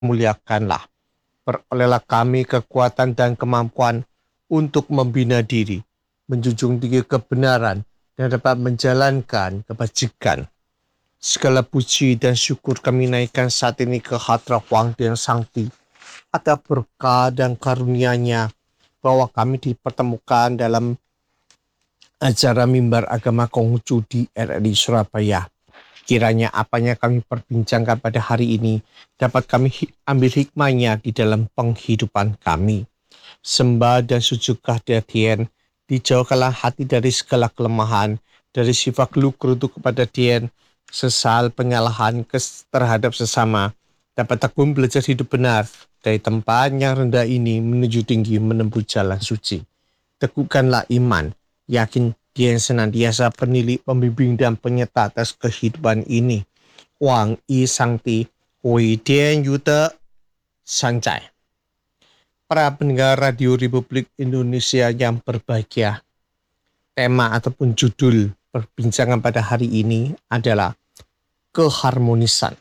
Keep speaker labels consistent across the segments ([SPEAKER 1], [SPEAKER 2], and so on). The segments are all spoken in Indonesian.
[SPEAKER 1] muliakanlah. Perolehlah kami kekuatan dan kemampuan untuk membina diri, menjunjung tinggi kebenaran, dan dapat menjalankan kebajikan. Segala puji dan syukur kami naikkan saat ini ke hadirat Wang Yang Sangti atas berkah dan karunia-Nya bahwa kami dipertemukan dalam acara mimbar agama Konghucu di RRI Surabaya. Kiranya apa yang kami perbincangkan pada hari ini dapat kami ambil hikmahnya di dalam penghidupan kami. Sembah dan sujud kehadiran, dijauhkanlah hati dari segala kelemahan, dari sifat geluh gerutu kepada Dia, sesal penyalahan terhadap sesama, dapat tekun belajar hidup benar dari tempat yang rendah ini menuju tinggi menempuh jalan suci. Teguhkanlah iman, yakin Dia yang senantiasa penilik, pembimbing dan penyerta atas kehidupan ini. Wang Yi Sangti, Hui Dian Yu De Sanjai. Para pendengar Radio Republik Indonesia yang berbahagia, tema ataupun judul perbincangan pada hari ini adalah keharmonisan.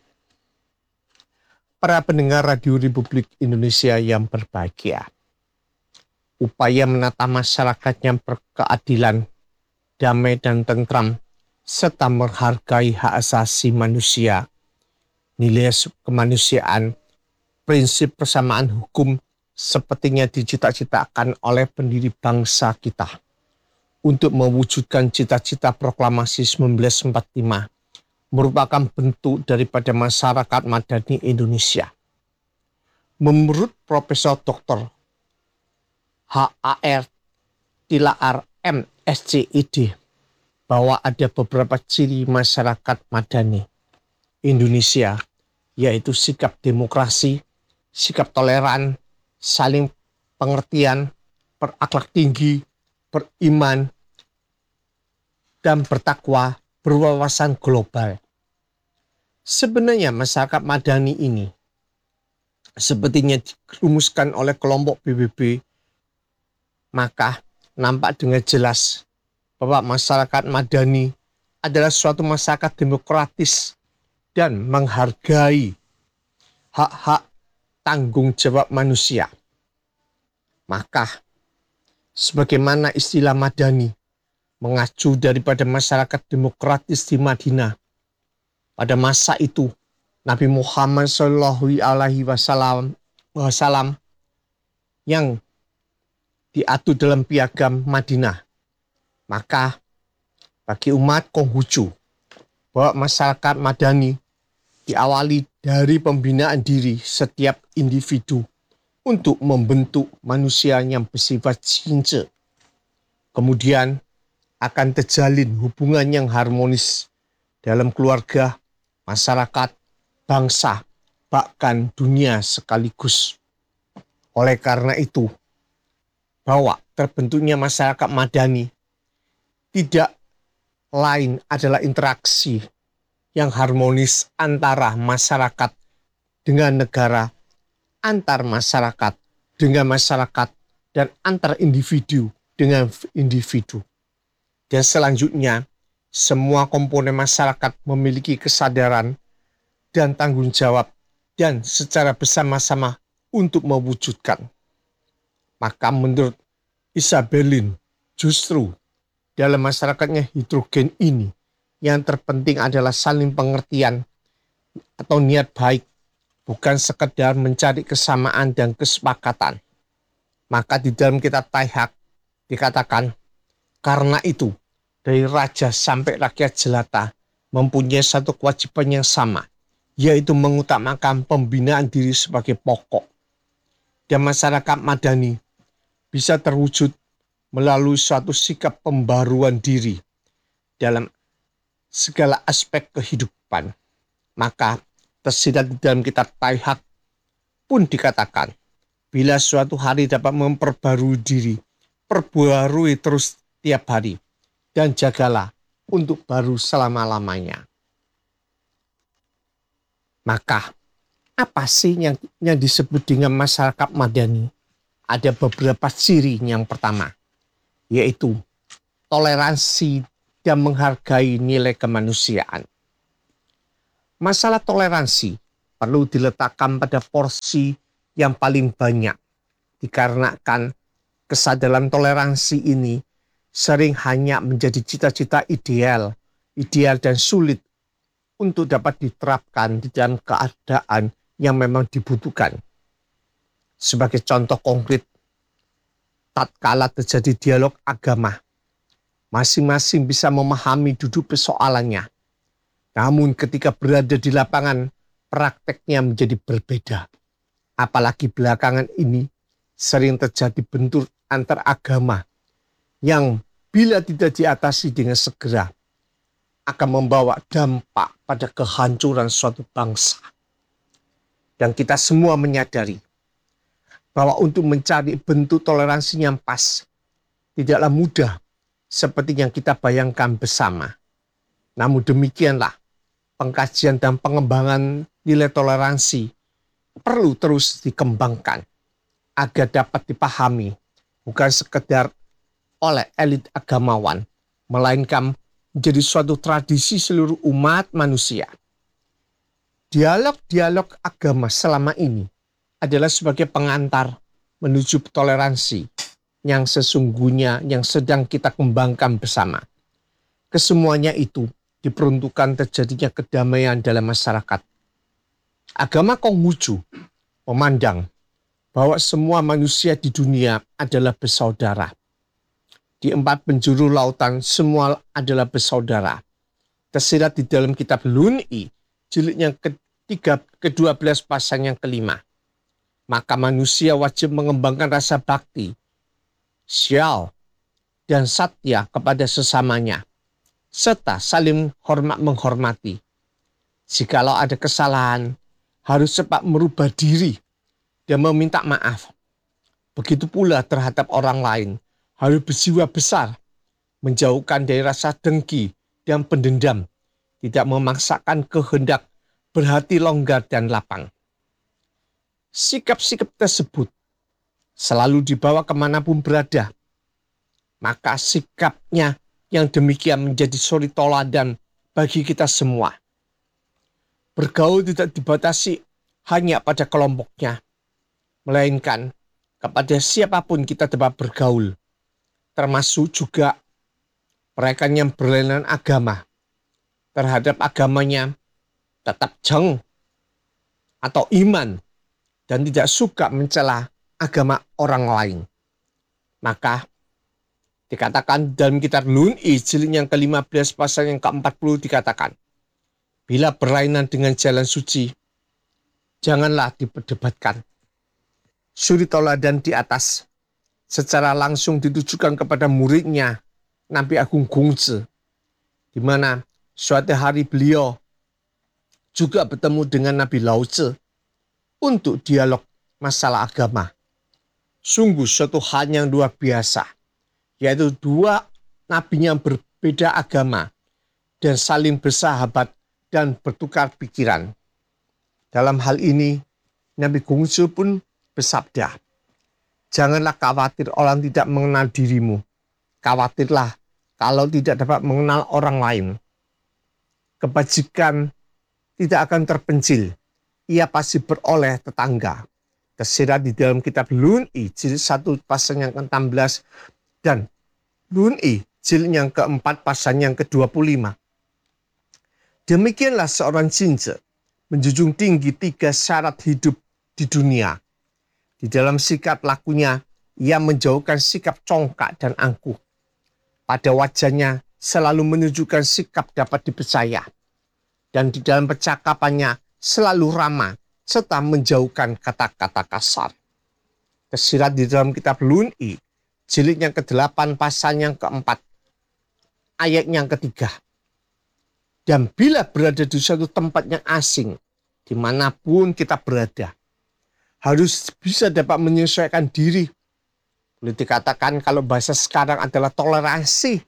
[SPEAKER 1] Para pendengar Radio Republik Indonesia yang berbahagia, upaya menata masyarakat yang berkeadilan, damai dan tentram, serta menghargai hak asasi manusia, nilai kemanusiaan, prinsip persamaan hukum sepertinya dicita-citakan oleh pendiri bangsa kita untuk mewujudkan cita-cita proklamasi 1945 merupakan bentuk daripada masyarakat madani Indonesia. Menurut Profesor Dr. H.A.R. Tilaar MScid bahwa ada beberapa ciri masyarakat madani Indonesia, yaitu sikap demokrasi, sikap toleran, saling pengertian, berakhlak tinggi, beriman, dan bertakwa, berwawasan global. Sebenarnya masyarakat madani ini sepertinya dirumuskan oleh kelompok PBB, maka nampak dengan jelas bahwa masyarakat madani adalah suatu masyarakat demokratis dan menghargai hak-hak tanggung jawab manusia. Maka, sebagaimana istilah madani mengacu daripada masyarakat demokratis di Madinah, pada masa itu Nabi Muhammad SAW yang diatur dalam piagam Madinah, maka bagi umat Konghucu bahwa masyarakat madani diawali dari pembinaan diri setiap individu untuk membentuk manusia yang bersifat cince. Kemudian akan terjalin hubungan yang harmonis dalam keluarga, masyarakat, bangsa, bahkan dunia sekaligus. Oleh karena itu, bahwa terbentuknya masyarakat madani tidak lain adalah interaksi yang harmonis antara masyarakat dengan negara, antar masyarakat dengan masyarakat, dan antar individu dengan individu. Dan selanjutnya, semua komponen masyarakat memiliki kesadaran dan tanggung jawab dan secara bersama-sama untuk mewujudkan. Maka menurut Isabellin, justru dalam masyarakatnya hidrogen ini, yang terpenting adalah saling pengertian atau niat baik, bukan sekedar mencari kesamaan dan kesepakatan. Maka di dalam kitab Taihak dikatakan, karena itu dari raja sampai rakyat jelata mempunyai satu kewajiban yang sama, yaitu mengutamakan pembinaan diri sebagai pokok. Dan masyarakat madani bisa terwujud melalui suatu sikap pembaruan diri dalam segala aspek kehidupan. Maka tersirat di dalam kitab Taihak pun dikatakan, bila suatu hari dapat memperbarui diri, perbarui terus tiap hari, dan jagalah untuk baru selama-lamanya. Maka apa sih yang disebut dengan masyarakat madani? Ada beberapa ciri. Yang pertama, yaitu toleransi dan menghargai nilai kemanusiaan. Masalah toleransi perlu diletakkan pada porsi yang paling banyak. Dikarenakan kesadaran toleransi ini sering hanya menjadi cita-cita ideal dan sulit untuk dapat diterapkan di dalam keadaan yang memang dibutuhkan. Sebagai contoh konkret, tatkala terjadi dialog agama, masing-masing bisa memahami duduk persoalannya. Namun ketika berada di lapangan, prakteknya menjadi berbeda. Apalagi belakangan ini sering terjadi bentur antar agama yang bila tidak diatasi dengan segera akan membawa dampak pada kehancuran suatu bangsa. Dan kita semua menyadari bahwa untuk mencari bentuk toleransi yang pas tidaklah mudah seperti yang kita bayangkan bersama. Namun demikianlah pengkajian dan pengembangan nilai toleransi perlu terus dikembangkan agar dapat dipahami bukan sekedar oleh elit agamawan, melainkan menjadi suatu tradisi seluruh umat manusia. Dialog-dialog agama selama ini adalah sebagai pengantar menuju toleransi yang sesungguhnya yang sedang kita kembangkan bersama. Kesemuanya itu diperuntukkan terjadinya kedamaian dalam masyarakat. Agama Konghucu memandang bahwa semua manusia di dunia adalah bersaudara. Di 4 penjuru lautan semua adalah bersaudara. Tersirat di dalam kitab Lun'i, jilid yang ke-12 pasal yang ke-5. Maka manusia wajib mengembangkan rasa bakti, syal, dan satya kepada sesamanya, serta saling hormat menghormati. Jikalau ada kesalahan, harus cepat merubah diri dan meminta maaf. Begitu pula terhadap orang lain, harus berjiwa besar, menjauhkan dari rasa dengki dan pendendam, tidak memaksakan kehendak, berhati longgar dan lapang. Sikap-sikap tersebut selalu dibawa kemanapun berada. Maka sikapnya yang demikian menjadi suri toladan bagi kita semua. Bergaul tidak dibatasi hanya pada kelompoknya, melainkan kepada siapapun kita dapat bergaul, termasuk juga mereka yang berlainan agama. Terhadap agamanya tetap jeng atau iman dan tidak suka mencela agama orang lain. Maka dikatakan dalam kitab Lun'i jilid yang ke-15 pasal yang ke-40 dikatakan, bila berlainan dengan jalan suci, janganlah diperdebatkan. Suri toladan di atas secara langsung ditujukan kepada muridnya Nabi Agung Gongzi, di mana suatu hari beliau juga bertemu dengan Nabi Lao Tzu untuk dialog masalah agama. Sungguh suatu hal yang luar biasa, yaitu 2 nabi yang berbeda agama dan saling bersahabat dan bertukar pikiran. Dalam hal ini, Nabi Gongzi pun bersabda, janganlah khawatir orang tidak mengenal dirimu. Khawatirlah kalau tidak dapat mengenal orang lain. Kebajikan tidak akan terpencil. Ia pasti beroleh tetangga. Tersirat di dalam kitab Lun'i jilid 1 pasal yang ke-16 dan Lun'i jilid yang ke-4 pasal yang ke-25. Demikianlah seorang Jinzi menjunjung tinggi 3 syarat hidup di dunia. Di dalam sikap lakunya, ia menjauhkan sikap congkak dan angkuh. Pada wajahnya selalu menunjukkan sikap dapat dipercaya. Dan di dalam percakapannya selalu ramah, serta menjauhkan kata-kata kasar. Tersirat di dalam kitab Lun'i, jilid yang ke-8 pasal yang ke-4, ayat yang ke-3. Dan bila berada di suatu tempat yang asing, dimanapun kita berada, harus bisa dapat menyesuaikan diri. Boleh dikatakan kalau bahasa sekarang adalah toleransi.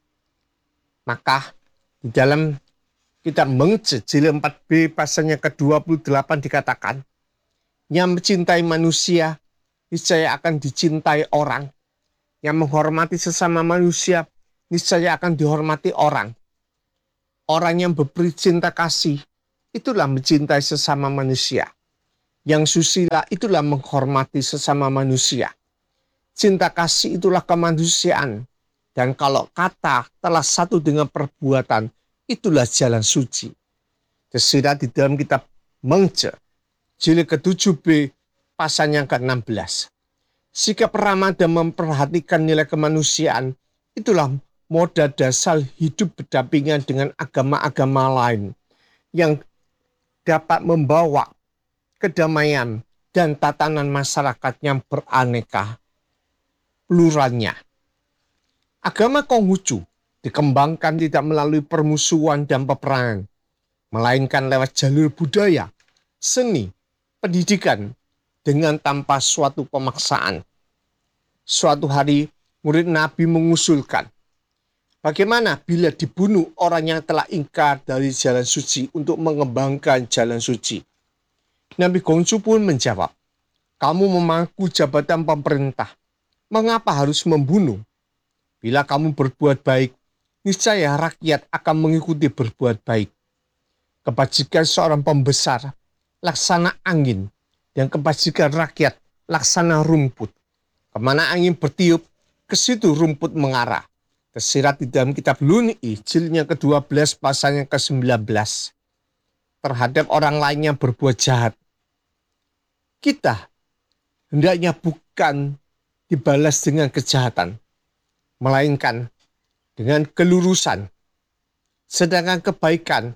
[SPEAKER 1] Maka di dalam kitab Mengzi jilid 4b pasalnya ke-28 dikatakan, yang mencintai manusia niscaya akan dicintai orang. Yang menghormati sesama manusia niscaya akan dihormati orang. Orang yang berperi cinta kasih itulah mencintai sesama manusia. Yang susila itulah menghormati sesama manusia. Cinta kasih itulah kemanusiaan. Dan kalau kata telah satu dengan perbuatan, itulah jalan suci. Tersirat di dalam kitab Mengce, jilid ke-7b, pasal yang ke-16. Sikap ramah dan memperhatikan nilai kemanusiaan, itulah modal dasar hidup berdampingan dengan agama-agama lain yang dapat membawa kedamaian dan tatanan masyarakat yang beraneka pluralnya. Agama Konghucu dikembangkan tidak melalui permusuhan dan peperangan, melainkan lewat jalur budaya, seni, pendidikan, dengan tanpa suatu pemaksaan. Suatu hari, murid Nabi mengusulkan, bagaimana bila dibunuh orang yang telah ingkar dari jalan suci untuk mengembangkan jalan suci? Nabi Konghucu pun menjawab, kamu memangku jabatan pemerintah, mengapa harus membunuh? Bila kamu berbuat baik, niscaya rakyat akan mengikuti berbuat baik. Kebajikan seorang pembesar, laksana angin, dan kebajikan rakyat, laksana rumput. Kemana angin bertiup, ke situ rumput mengarah. Tersirat di dalam kitab Lun'i, jilid yang ke-12, pasal yang ke-19. Terhadap orang lain yang berbuat jahat, kita hendaknya bukan dibalas dengan kejahatan, melainkan dengan kelurusan. Sedangkan kebaikan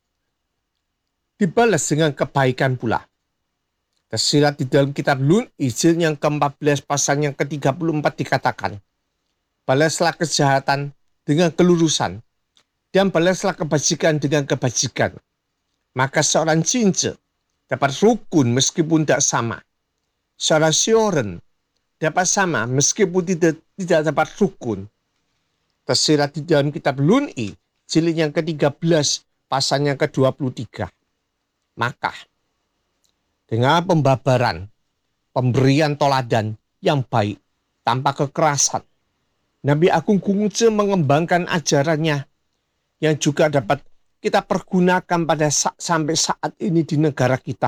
[SPEAKER 1] dibalas dengan kebaikan pula. Tersirat di dalam kitab Lun'i, jilid yang ke-14, pasal yang ke-34 dikatakan, balaslah kejahatan dengan kelurusan, dan balaslah kebajikan dengan kebajikan. Maka seorang cince dapat rukun meskipun tidak sama. Seorang sioren dapat sama meskipun tidak dapat rukun. Tersirat di dalam kitab Lun'i, jilid yang ke-13, pasal yang ke-23. Maka, dengan pembabaran, pemberian toladan yang baik, tanpa kekerasan, Nabi Agung Konghucu mengembangkan ajarannya yang juga dapat kita pergunakan sampai saat ini di negara kita,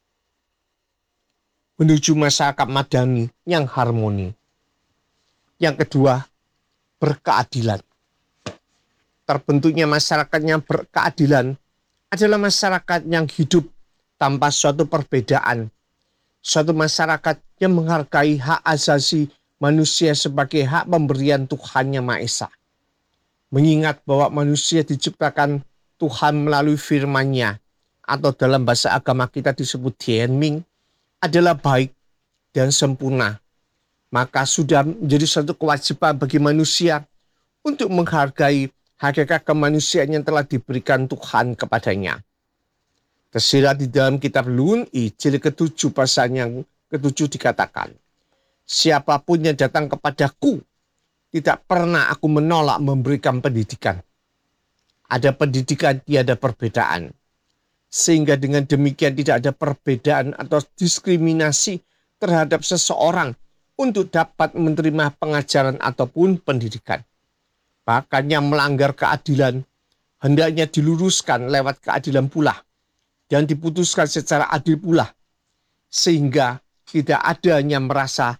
[SPEAKER 1] menuju masyarakat madani yang harmoni. Yang kedua, berkeadilan. Terbentuknya masyarakat yang berkeadilan adalah masyarakat yang hidup tanpa suatu perbedaan. Suatu masyarakat yang menghargai hak asasi manusia sebagai hak pemberian Tuhan Yang Maha Esa. Mengingat bahwa manusia diciptakan Tuhan melalui firman-Nya, atau dalam bahasa agama kita disebut Tianming, adalah baik dan sempurna. Maka sudah menjadi suatu kewajiban bagi manusia untuk menghargai hakikat kemanusiaan yang telah diberikan Tuhan kepadanya. Tersirat di dalam kitab Lun'i, jilid ke-7, pasal yang ke-7 dikatakan, siapapun yang datang kepadaku, tidak pernah aku menolak memberikan pendidikan. Ada pendidikan, tiada perbedaan. Sehingga dengan demikian tidak ada perbedaan atau diskriminasi terhadap seseorang untuk dapat menerima pengajaran ataupun pendidikan. Bahkan yang melanggar keadilan hendaknya diluruskan lewat keadilan pula dan diputuskan secara adil pula, sehingga tidak ada yang merasa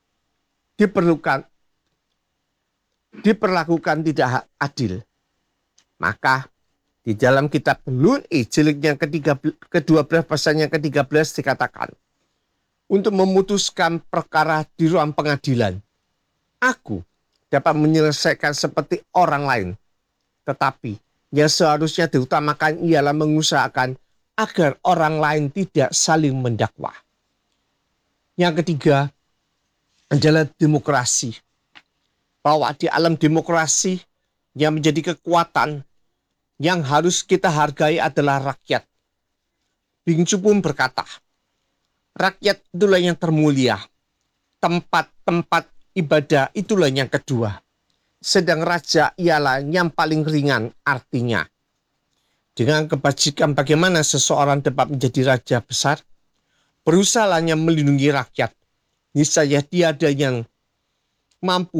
[SPEAKER 1] diperlakukan tidak adil. Maka di dalam kitab Lun'i, jilid yang ke-12, pasal yang ke-13 dikatakan, untuk memutuskan perkara di ruang pengadilan, aku dapat menyelesaikan seperti orang lain. Tetapi yang seharusnya diutamakan ialah mengusahakan agar orang lain tidak saling mendakwa. Yang ketiga adalah demokrasi. Bahwa di alam demokrasi yang menjadi kekuatan yang harus kita hargai adalah rakyat. Bingcu pun berkata, rakyat itulah yang termulia. Tempat-tempat ibadah itulah yang kedua. Sedang raja ialah yang paling ringan artinya. Dengan kebajikan bagaimana seseorang dapat menjadi raja besar? Berusahanya melindungi rakyat. Niscaya tiada yang mampu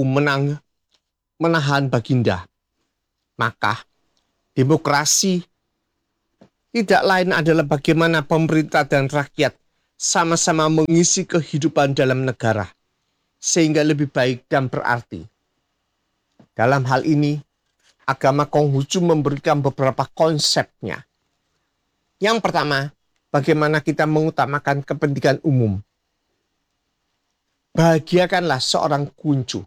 [SPEAKER 1] menahan baginda. Maka demokrasi tidak lain adalah bagaimana pemerintah dan rakyat sama-sama mengisi kehidupan dalam negara, sehingga lebih baik dan berarti. Dalam hal ini, agama Konghucu memberikan beberapa konsepnya. Yang pertama, bagaimana kita mengutamakan kepentingan umum. Bahagiakanlah seorang kuncu.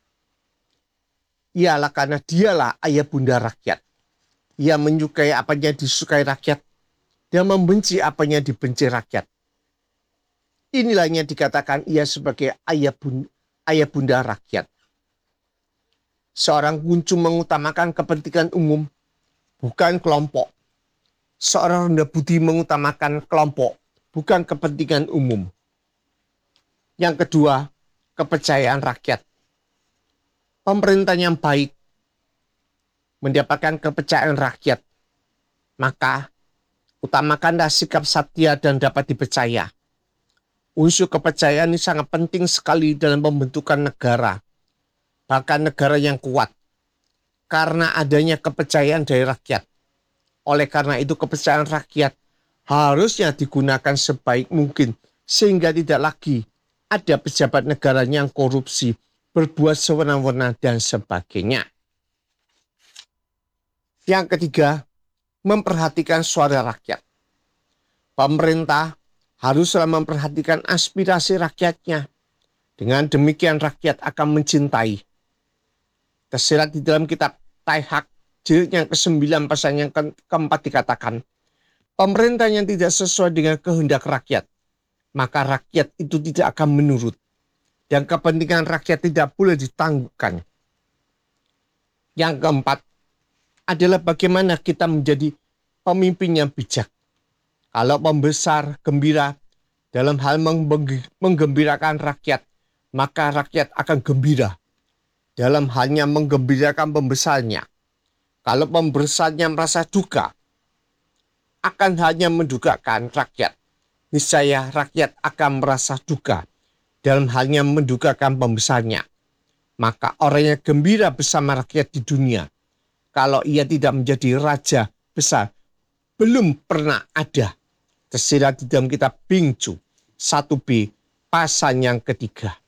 [SPEAKER 1] Ialah karena dialah ayah bunda rakyat. Ia menyukai apa yang disukai rakyat dan membenci apa yang dibenci rakyat. Inilah yang dikatakan ia sebagai ayah bunda rakyat. Seorang kuncu mengutamakan kepentingan umum, bukan kelompok. Seorang rendah budi mengutamakan kelompok, bukan kepentingan umum. Yang kedua, kepercayaan rakyat. Pemerintah yang baik mendapatkan kepercayaan rakyat, maka utamakanlah sikap satya dan dapat dipercaya. Unsur kepercayaan ini sangat penting sekali dalam pembentukan negara, bahkan negara yang kuat, karena adanya kepercayaan dari rakyat. Oleh karena itu kepercayaan rakyat harusnya digunakan sebaik mungkin, sehingga tidak lagi ada pejabat negara yang korupsi, berbuat sewenang-wenang dan sebagainya. Yang ketiga, memperhatikan suara rakyat. Pemerintah haruslah memperhatikan aspirasi rakyatnya. Dengan demikian rakyat akan mencintai. Tersirat di dalam kitab Taihak jilid yang ke-9 pasal yang keempat dikatakan, pemerintah yang tidak sesuai dengan kehendak rakyat, maka rakyat itu tidak akan menurut. Dan kepentingan rakyat tidak boleh ditangguhkan. Yang keempat adalah bagaimana kita menjadi pemimpin yang bijak. Kalau pembesar gembira dalam hal menggembirakan rakyat, maka rakyat akan gembira dalam halnya menggembirakan pembesarnya. Kalau pembesarnya merasa duka, akan hanya mendukakan rakyat. Niscaya rakyat akan merasa duka dalam halnya mendukakan pembesarnya. Maka orang yang gembira bersama rakyat di dunia, kalau ia tidak menjadi raja besar, belum pernah ada. Tersirat di dalam kitab Bingcu 1b pasal yang ketiga.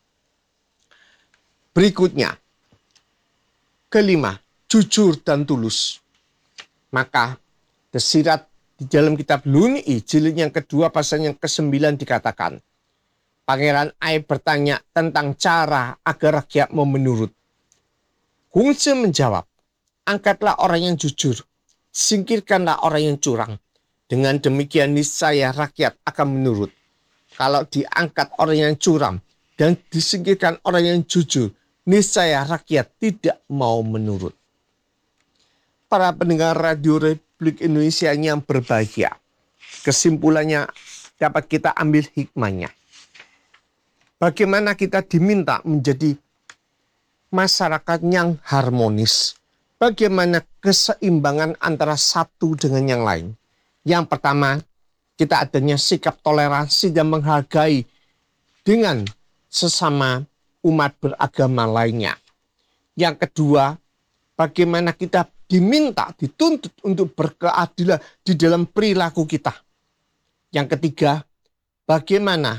[SPEAKER 1] Berikutnya, kelima, jujur dan tulus. Maka tersirat di dalam kitab Lun'i jilid yang kedua pasal yang ke-9 dikatakan, Pangeran Ai bertanya tentang cara agar rakyat mau menurut. Hongzhi menjawab, angkatlah orang yang jujur, singkirkanlah orang yang curang. Dengan demikian niscaya rakyat akan menurut. Kalau diangkat orang yang curang dan disingkirkan orang yang jujur, niscaya rakyat tidak mau menurut. Para pendengar Radio Republik Indonesia yang berbahagia, kesimpulannya dapat kita ambil hikmahnya. Bagaimana kita diminta menjadi masyarakat yang harmonis. Bagaimana keseimbangan antara satu dengan yang lain. Yang pertama, kita adanya sikap toleransi dan menghargai dengan sesama umat beragama lainnya. Yang kedua, bagaimana kita diminta, dituntut untuk berkeadilan di dalam perilaku kita. Yang ketiga, bagaimana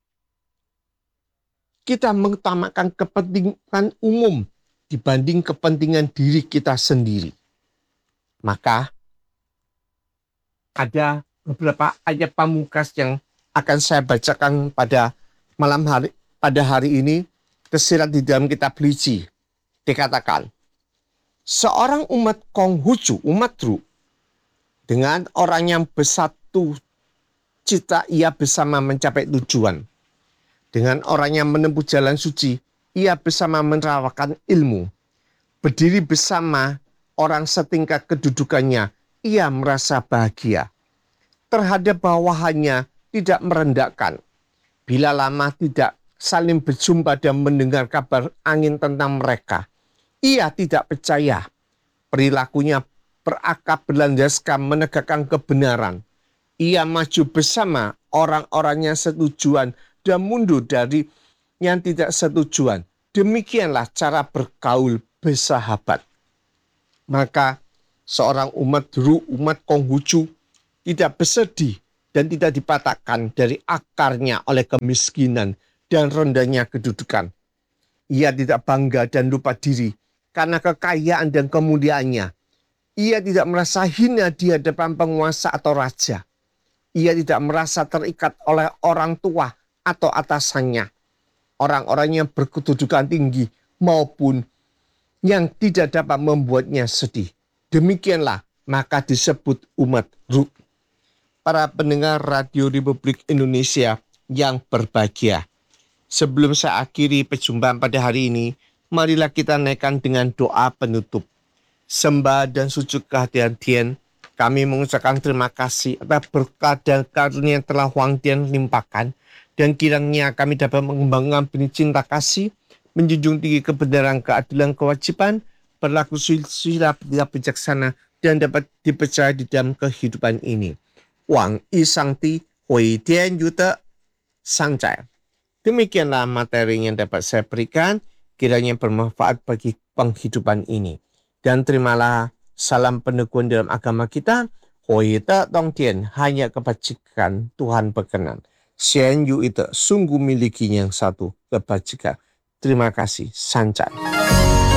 [SPEAKER 1] kita mengutamakan kepentingan umum dibanding kepentingan diri kita sendiri. Maka ada beberapa ayat pamungkas yang akan saya bacakan pada hari ini. Tersirat di dalam kitab Lici dikatakan, seorang umat Konghucu, umat Ru, dengan orang yang bersatu cita ia bersama mencapai tujuan. Dengan orang yang menempuh jalan suci, ia bersama menerapkan ilmu. Berdiri bersama orang setingkat kedudukannya, ia merasa bahagia. Terhadap bawahannya tidak merendahkan. Bila lama tidak saling berjumpa dan mendengar kabar angin tentang mereka, ia tidak percaya. Perilakunya berakap berlandaskan menegakkan kebenaran. Ia maju bersama orang-orang yang setujuan dan mundur dari yang tidak setujuan. Demikianlah cara bergaul bersahabat. Maka seorang umat Ru, umat Konghucu, tidak bersedih dan tidak dipatahkan dari akarnya oleh kemiskinan dan rendahnya kedudukan. Ia tidak bangga dan lupa diri karena kekayaan dan kemuliaannya. Ia tidak merasa hina di hadapan penguasa atau raja. Ia tidak merasa terikat oleh orang tua atau atasannya, orang-orang yang berkedudukan tinggi maupun yang tidak dapat membuatnya sedih. Demikianlah maka disebut umat Ruh. Para pendengar Radio Republik Indonesia yang berbahagia, sebelum saya akhiri perjumpaan pada hari ini, marilah kita naikkan dengan doa penutup. Sembah dan sujud kehadiran Tuhan, kami mengucapkan terima kasih atas berkat dan karunia yang telah Huang Tuhan limpahkan, dan kiranya kami dapat mengembangkan benih cinta kasih, menjunjung tinggi kebenaran, keadilan, kewajiban, berlaku susila, tidak bijaksana, dan dapat dipercaya di dalam kehidupan ini. Wang yi Sangti, Hui Tian Yu De Sanjai. Demikianlah materi yang dapat saya berikan, kiranya bermanfaat bagi penghidupan ini. Dan terimalah salam peneguhan dalam agama kita, Hui De Dong Tian, hanya kebajikan Tuhan berkenan. Xian Yu itu sungguh miliki yang satu, kebajikan. Terima kasih, Sanjai.